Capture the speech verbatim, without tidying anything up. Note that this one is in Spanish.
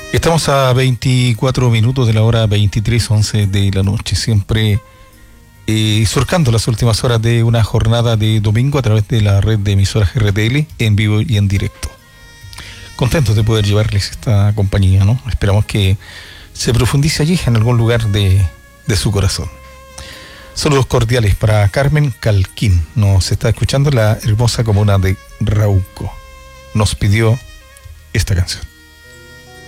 Estamos a veinticuatro minutos de la hora veintitrés, once de la noche, siempre eh, surcando las últimas horas de una jornada de domingo a través de la red de emisoras R T L en vivo y en directo. Contentos de poder llevarles esta compañía, ¿no? Esperamos que se profundice allí en algún lugar de, de su corazón. Saludos cordiales para Carmen Calquín, nos está escuchando la hermosa comuna de Rauco. Nos pidió esta canción.